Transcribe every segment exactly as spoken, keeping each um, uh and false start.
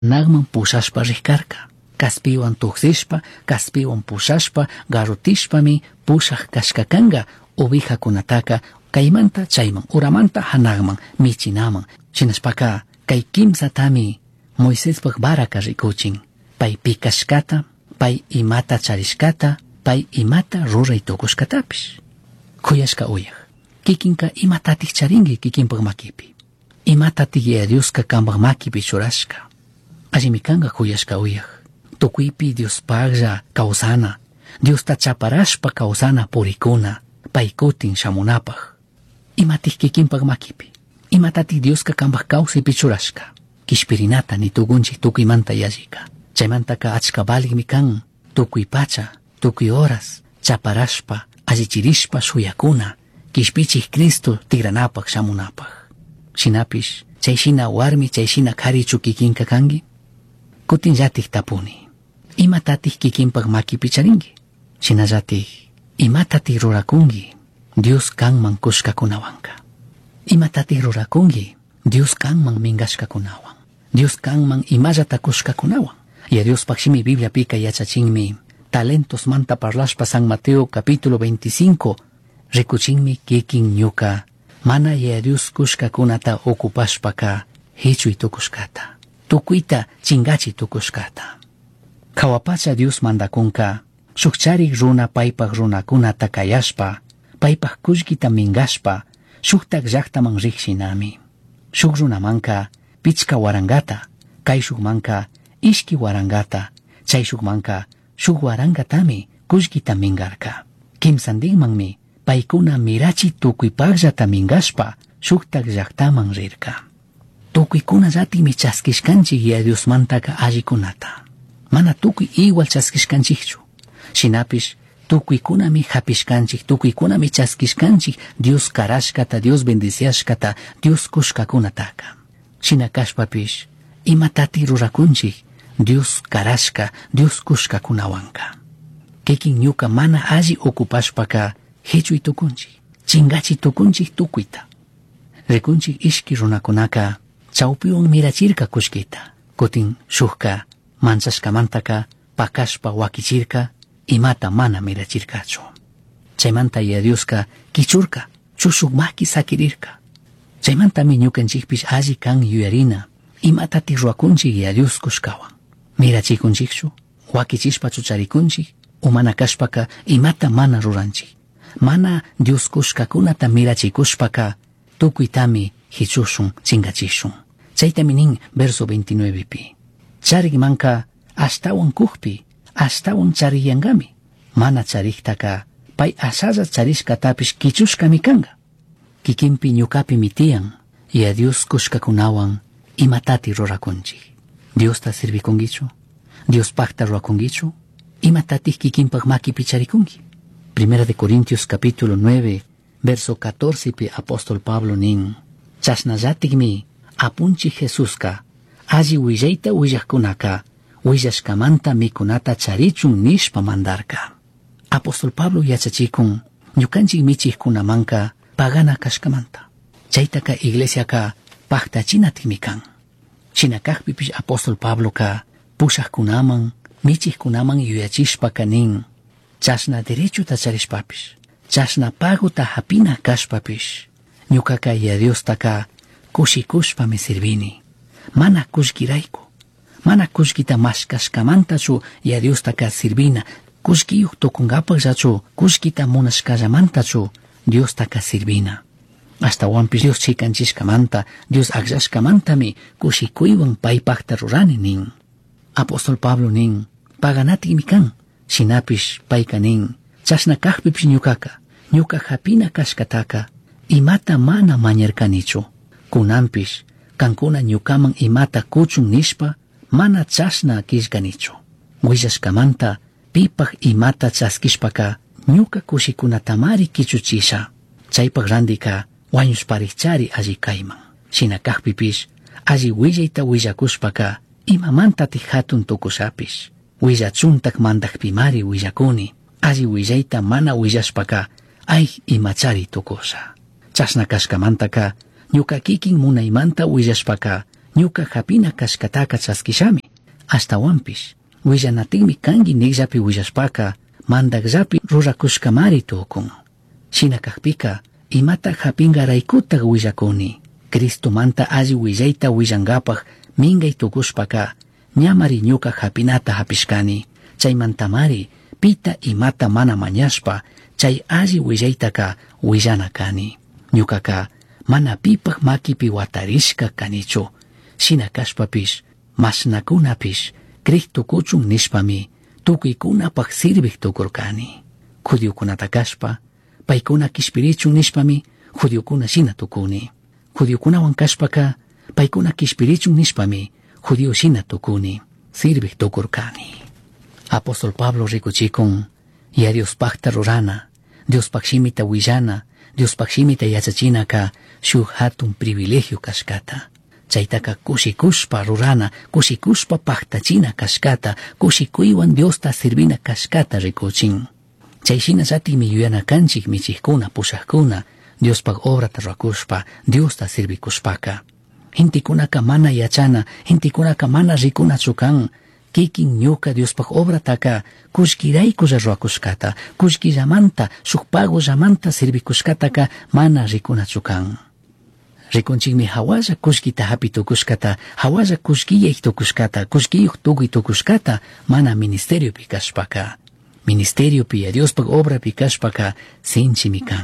nagman pushashpa rikarka. Kaspiwan tuksishpa, kaspiwan pushashpa, garutishpami pushak kashkakanga ovejakunataka kaymanta chayman uramanta hanagman michinaman shinashpaka kay kimsatami Moisespak baraka rikuchin pay pikashkata, pay imata charishkata, pay imata ruray tukushkatapish. Kuyashka uyaj kikinka imatatik charingi kikinpak makipi, imatatik Dioska kanpak makipi churashka. Allimikanga kuyashka uyaj tukuypi Dios paglla kawsana, Dios ta chaparashpa kawsana purikuna paykutin shamunapaj. Imatik kikinpak makipi, imatatik Dioska kanpak kawsipi churashka. Kishpirinata ni tukunchik tukuymanta yallika. Chaymantaka achka baligmi kan, tukuy pacha, tukuy horas, chaparashpa, allichirishpa shuyakuna, kishpichik Cristo tigranapak shamunapak. Shinapish, chayshina warmi chayshina karichu kikinka kangi? Kutinllatik tapuni, imatatik kikinpak makipi charingi? Shinallatik, imatatik rurakungi, Dios kanman kushkakunawanka. Imatatik rurakungi, Dios kanman mingashkakunawan. Dios kanman imallata kushkakunawan. Y Dios pakshimi Biblia pika yachachinmi talentos manta parlashpa San Mateo capítulo veinticinco rikuchinmi kikin ñuka mana ya Dios kushkakunata okupashpaka hichuy tukushkata tukuyta chingachi tukushkata. Kawapacha Dios mandakunka shukcharik runa paypak runakunata kayashpa paypak kushkita mingashpa shuktak llaqtaman rikshinami. Shuk runamanka pichka warangata, kay shukmanka ishki warangata, chay shukmanka shuk warangatami kushkita mingarka. Kimsandinmanmi paykuna mirachi tukuypaqllata mingashpa shuktak llaqtaman rirka. Tukuykunallatimi chaskishkanchik ya Diosmantaka allikunata. Mana tukuy igual chaskishkanchikchu. Shinapish tukuykunami hapishkanchik, tukuykunami chaskishkanchik Dios karashkata, Dios bendiciashkata, Dios kushkakunataka. Shinakashpapish imatati rurakunchik Dios karashka, Dios kushkakunawanka. Kikin ñuka mana alli okupashpaka hichuy tukunchik, chingachi tukunchik tukuyta. Rikunchik ishki runakunaka chawpiwan mirachirka kushkita, kutin shukka manchashkamantaka pakashpa wakichirka imata mana mirachirkachu. Chaymanta ya Dioska kichurka chushuk maki sakirirka. Chaymantami ñukanchikpish alli kan yuyarina imatati ruakunchik ya Dios kushkawan. Mirachikunchikchu, wakichishpa chucharikunchik, umana kashpaka imata mana ruranchik. Mana Dios kushkakunata mirachikushpaka tukuytami hichushun chingachishun. Chaytami nin verso veintinueve pi. Charikmanka ashtawan kukpi, ashtawan chariyangami. Mana chariktaka pay asalla charishkatapish kichushkami kanga. Kikinpi ñukapi mitian, y a Dios kushkakunawan imatati rurakunchik. Dios ta sirvikungichu, Dios pakta ruakungichu, imatati kikinpak makipi charikungi. Primera de Corintios capítulo nueve, verso catorce pi apóstol Pablo nin. Chasnallatikmi apunchi Jesuska, alli willayta willaqkunaka, willashkamanta mikunata charichun nishpa mandarka. Apóstol Pablo yachachikun, ñukanchik michikkunamanka pagana kashkamanta. Chaytaka iglesiaka paktachinatikmi kan. Shinakakpipish apóstol Pablo ka pushaqkunaman, michikkunaman yuyachishpaka nin. Chasna derecho ta charishpapish, chasna pago ta hapina kashpapish, ñukaka ya Dios taka kushikushpa me sirvini. Mana kushkirayku, mana kushkita mashkashkamantachu ya Dios taka sirvina, kushkiyuk tukungapakllachu, kushkita munashkallamantachu Dios taka sirvina. Hasta wampis Dios chikanchishkamanta, Dios agllashkamantami kushikuywan paypakta rurani nin. Apóstol Pablo nin, paganatimi kan, shinapish payka nin, chasna kajpipish ñukaka, ñuka hapina kashkataka, imata mana mañarkanichu. Kunampish, kankuna ñukaman imata kuchun nishpa, mana chasna kishkanichu. Willashkamanta, pipak imata chaskishpaka, ñuka kushikunatamari kichuchisha. Chaypak randika, wañushparichari alli kayman. Shinakajpipish, alli willayta willakushpaka, imamantati hatun tukushapish. Willachuntak mandakpimari willakuni, alli willayta mana willashpaka, ay imachari tukusha. Chasna kashkamantaka, ñuka kikin munaymanta willashpaka, ñuka hapina kashkataka chaskishami. Ashtawanpish willanatinmi kangi nikllapi willashpaka mandakllapi rurakushkamari tukun. Shina kakpika imata hapinga raikuta willakuni. Cristo manta alli willayta willangapak mingay tukushpaka ñamari ñuka hapinata hapishkani. Chaymantamari pita imata mana mañashpa chay alli willaytaka willanakani. Ñukaka mana pipak makipi watarishka kanichu. Shina kashpapish masnakunapish Cristo kuchun nishpami tukuykunapak sirvik tukurkani. Judiokunata kashpa paykuna kishpirichun nishpami judiokuna shina tukuni. Judiokunawan kashpaka paykuna kishpirichun nishpami judio shina tukuni. Sirvik tukurkani. Apóstol Pablo rikuchikun ya Dios pakta rurana, Dios pakshimita willana, Dios pakshimita yachachinaka shuk hatun privilegio kashkata. Chaytaka kushikushpa rurana, kushikushpa paktachina kashkata, kushikuywan Diosta sirvina kashkata rikuchin. Chayshina satimi yuyana kanchik michikuna pushakuna, Diospak obrata rakushpa, Diosta sirvikushpaka. Hintikunaka mana yachana, hintikunaka mana rikuna chukan, kikin ñuka Diospak obrataka kushkirayku rakushkata, kushkiramanta, shukpagoramanta sirvikushkataka mana rikuna chukan. Rikunchikmi hawalla kushkita hapi tukushkata, hawalla kushkiyay tukushkata, kushkiyuk tukuy tukushkata, mana ministerio pi kashpaka. Ministerio pi Diospak obra pi kashpaka sinchimi kan.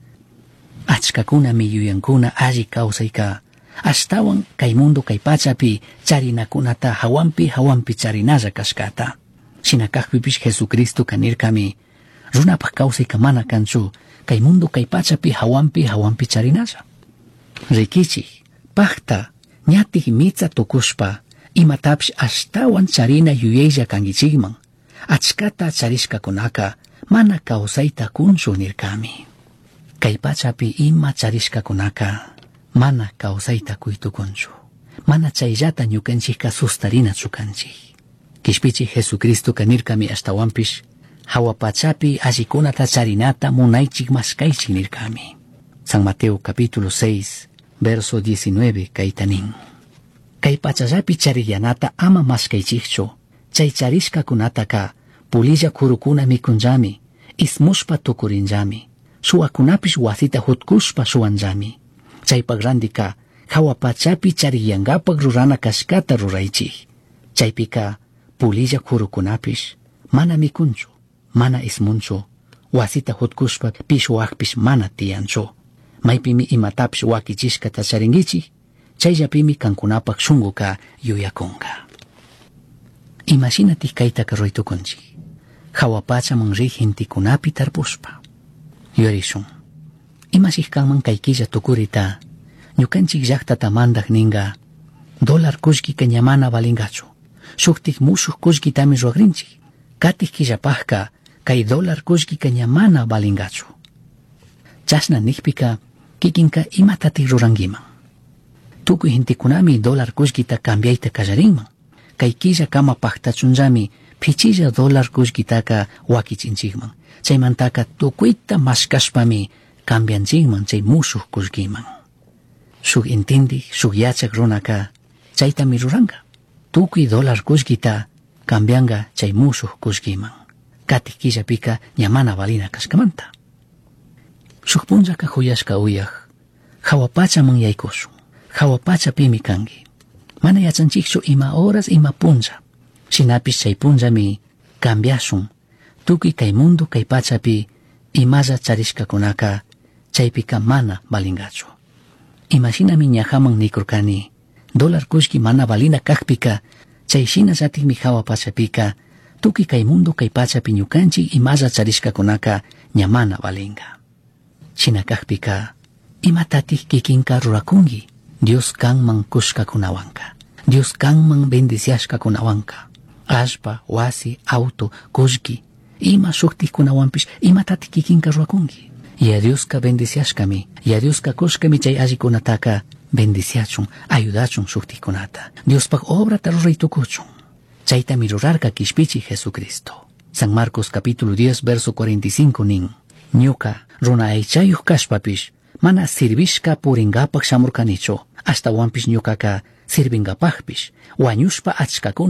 Achkakuna mi yuyankuna alli kawsayka, ashtawan kay mundo kay pachapi charinakunata hawampi hawampi charinalla kashkata. Shinakakpipish Jesucristo kanirkami, runapak kawsayka mana kanchu, kay mundo kay pachapi hawampi hawampi charinalla. Rikichik, pakta, ñatik mitza tukushpa, imatapish ashtawan charina yuyaylla kangichikman, achkata charishkakunaka mana kawsayta kunchu nirkami. Kay pachapi ima charishkakunaka mana kawsayta kuytukunchu, mana chayllata ñukanchikka sustarina chukanchik. Kishpichik Jesucristo kanirkami ashtawanpish, hawa pachapi allikunata charinata munaychik maskaychik nirkami. San Mateo capítulo seis, verso diecinueve kaytanin. Kay pachallapi chariyanata ama maskaychikchu, chay charishkakunataka pulilla kurukuna mikunllami, ismushpa tukurinllami, suwakunapish wasita hutkushpa suwanllami. Chaypak randika hawa pachapi chariyangapak rurana kashkata ruraychik. Chaypika pulilla kurukunapish mana mikunchu, mana ismunchu, wasita hutkushpa pishwakpish mana tiyanchu. Maypimi imatapish wakichishkata charingichik, chayllapimi kankunapak shunguka yuyakunka. Imashinatik kaytaka ruytukunchik, hawa pachaman rik hintikunapi tarpushpa. Yorishun, imashik kanman kaykilla tukurita, ñukanchik llaktata mandak ninga, dólar kushkika ñamana valingachu, shuktik mushuk kushkitami rogrinchik, katik killapajka kay dólar kushkika ñamana valingachu. Chashna nikpika kikinka imatatik rurangiman. Tukuy hintikunami dólar kushkita cambiayta kallarinman, kay killa kama paktachunllami pichilla dólar kushkitaka wakichinchikman. Chaymantaka tukuyta mashkashpami cambianchikman chay mushuk kushkiman. Shuk intindi, shuk yachak runaka chaytami ruranga. Tukuy dólar kushkita cambianga chay mushuk kushkiman. Katik killapika ñamana valina kashkamanta. Shuk punllaka huyashka uyaq, hawa pachaman yaykushun, hawa pachapimi kangi. Mana yachanchikchu ima horas ima punlla. Shinapish chay punllami cambiashun, tukuy kay mundo kay pachapi imalla charishkakunaka chaypika mana valingachu. Imashinami ñahaman nikurkani, dólar kushki mana valina kakpika, chayshina llatikmi hawa pachapika, tukuy kay mundo kay pachapi ñukanchik imalla charishkakunaka ñamana valinga. China kakpika, imatatik kikinka rurakungi, Dios kanman kushkakunawanka, Dios kanman bendiciashkakunawanka, ashpa, wasi, auto, kushki, ima shuktikkunawanpish imatatik kikinka rurakungi. Ya Dioska bendiciashkami, ya Dioska kushkami chay allikunataka bendiciachun, ayudachun shuktikkunata. Diospak obrata ruraytukuchun. Chaytami rurarka kishpichi Jesucristo. San Marcos capítulo diez verso cuarenta y cinco nin. Ñuka runa aychayuq kashpapish mana sirvishka puringapak shamurkanichu. Ashtawanpish ñukaka sirvinkapakpish wañushpa achkakuna